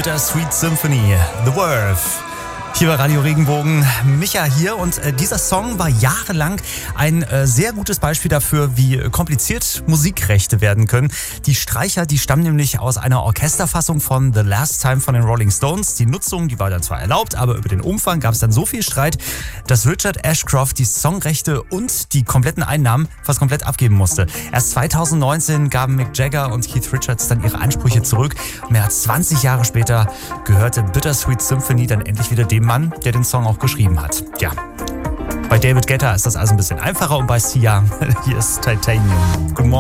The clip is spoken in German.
Bittersweet Symphony, The Worth. Hier bei Radio Regenbogen, Micha hier, und dieser Song war jahrelang ein sehr gutes Beispiel dafür, wie kompliziert Musikrechte werden können. Die Streicher, die stammen nämlich aus einer Orchesterfassung von The Last Time von den Rolling Stones. Die Nutzung, die war dann zwar erlaubt, aber über den Umfang gab es dann so viel Streit, dass Richard Ashcroft die Songrechte und die kompletten Einnahmen fast komplett abgeben musste. Erst 2019 gaben Mick Jagger und Keith Richards dann ihre Ansprüche zurück. Mehr als 20 Jahre später gehörte Bittersweet Symphony dann endlich wieder dem Mann, der den Song auch geschrieben hat. Ja, bei David Guetta ist das also ein bisschen einfacher, und bei Sia, hier ist Titanium. Guten Morgen.